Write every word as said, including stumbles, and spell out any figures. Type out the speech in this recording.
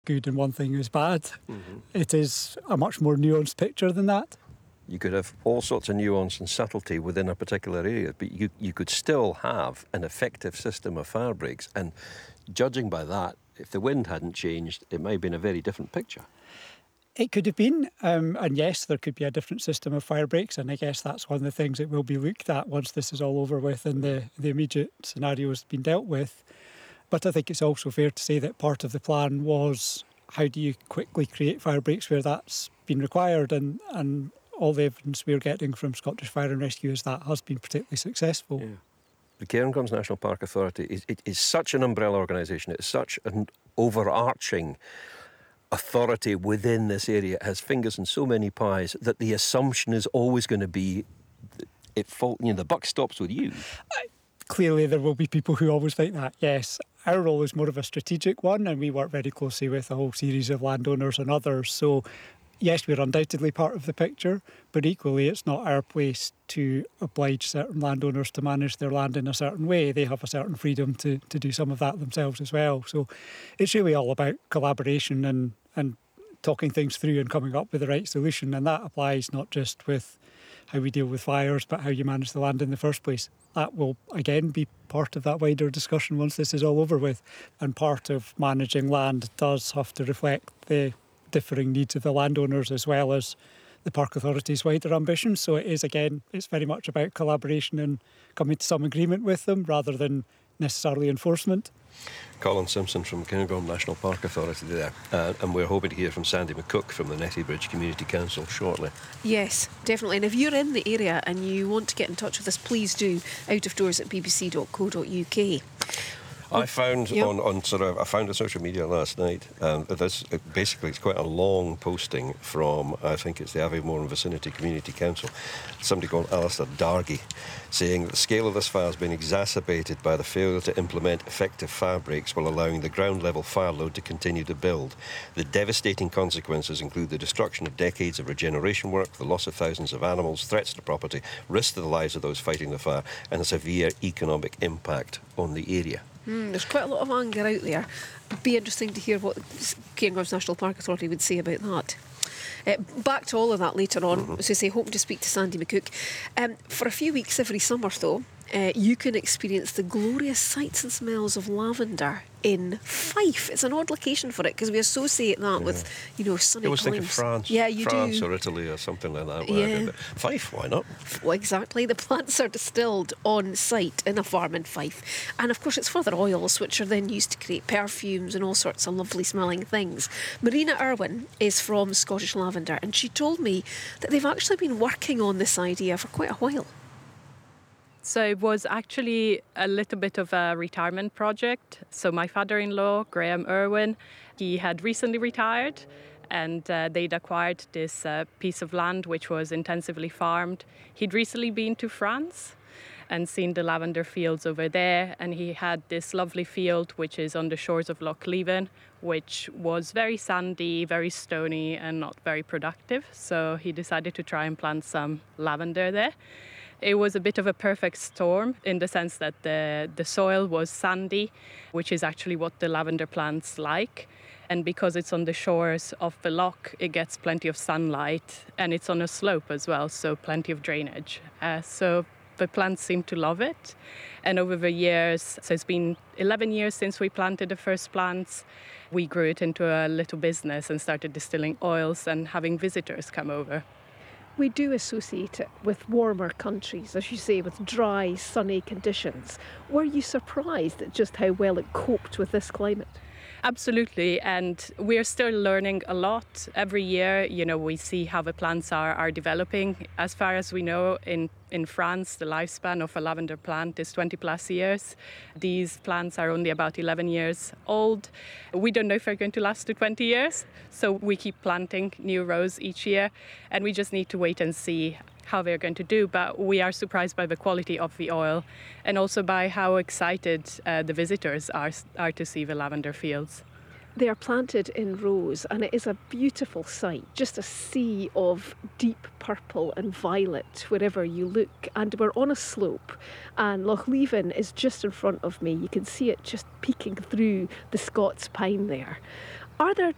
good and one thing is bad. Mm-hmm. It is a much more nuanced picture than that. You could have all sorts of nuance and subtlety within a particular area, but you, you could still have an effective system of fire breaks. And judging by that, if the wind hadn't changed, it might have been a very different picture. It could have been, um, and yes, there could be a different system of fire breaks, and I guess that's one of the things that will be looked at once this is all over with and the, the immediate scenario has been dealt with. But I think it's also fair to say that part of the plan was how do you quickly create fire breaks where that's been required, and, and all the evidence we're getting from Scottish Fire and Rescue is that has been particularly successful. Yeah. The Cairngorms National Park Authority is it is such an umbrella organisation. It's such an overarching authority within this area. It has fingers in so many pies that the assumption is always going to be it fall, you know, the buck stops with you. I, clearly there will be people who always think that, yes. Our role is more of a strategic one, and we work very closely with a whole series of landowners and others. So yes, we're undoubtedly part of the picture, but equally it's not our place to oblige certain landowners to manage their land in a certain way. They have a certain freedom to, to do some of that themselves as well. So it's really all about collaboration and, and talking things through and coming up with the right solution. And that applies not just with how we deal with fires, but how you manage the land in the first place. That will, again, be part of that wider discussion once this is all over with. And part of managing land does have to reflect the differing needs of the landowners as well as the Park Authority's wider ambitions. So it is, again, it's very much about collaboration and coming to some agreement with them rather than necessarily enforcement. Colin Simpson from Cairngorm National Park Authority there, uh, and we're hoping to hear from Sandy McCook from the Nettybridge Community Council shortly. Yes, definitely. And if you're in the area and you want to get in touch with us, please do, out of doors at b b c dot co dot u k. I found yep. on, on sort of I found on social media last night. Um, this it basically it's quite a long posting from I think it's the Aviemore and Vicinity Community Council. Somebody called Alistair Dargy, saying that the scale of this fire has been exacerbated by the failure to implement effective fire breaks while allowing the ground level fire load to continue to build. The devastating consequences include the destruction of decades of regeneration work, the loss of thousands of animals, threats to property, risk to the lives of those fighting the fire, and a severe economic impact on the area. Mm, there's quite a lot of anger out there. It'd be interesting to hear what Cairngorms National Park Authority would say about that. Uh, back to all of that later on. Mm-hmm. As I say, hoping to speak to Sandy McCook. Um, for a few weeks every summer, though, uh, you can experience the glorious sights and smells of lavender in Fife. It's an odd location for it because we associate that yeah. with, you know, sunny I always climes. think of France, yeah, you France do. or Italy or something like that. Yeah. But Fife, why not? Well, exactly. The plants are distilled on site in a farm in Fife. And of course it's for their oils, which are then used to create perfumes and all sorts of lovely smelling things. Marina Irwin is from Scottish Lavender, and she told me that they've actually been working on this idea for quite a while. So it was actually a little bit of a retirement project. So my father-in-law, Graham Irwin, he had recently retired, and uh, they'd acquired this uh, piece of land which was intensively farmed. He'd recently been to France and seen the lavender fields over there, and he had this lovely field which is on the shores of Loch Leven, which was very sandy, very stony and not very productive. So he decided to try and plant some lavender there. It was a bit of a perfect storm in the sense that the, the soil was sandy, which is actually what the lavender plants like. And because it's on the shores of the loch, it gets plenty of sunlight, and it's on a slope as well, so plenty of drainage. Uh, so the plants seem to love it. And over the years, so it's been eleven years since we planted the first plants, we grew it into a little business and started distilling oils and having visitors come over. We do associate it with warmer countries, as you say, with dry, sunny conditions. Were you surprised at just how well it coped with this climate? Absolutely, and we're still learning a lot. Every year, you know, we see how the plants are, are developing. As far as we know, in, in France, the lifespan of a lavender plant is twenty plus years. These plants are only about eleven years old. We don't know if they're going to last to twenty years, so we keep planting new rows each year, and we just need to wait and see how they're going to do. But we are surprised by the quality of the oil and also by how excited uh, the visitors are, are to see the lavender fields. They are planted in rows, and it is a beautiful sight, just a sea of deep purple and violet wherever you look. And we're on a slope, and Loch Leven is just in front of me. You can see it just peeking through the Scots pine there. Are there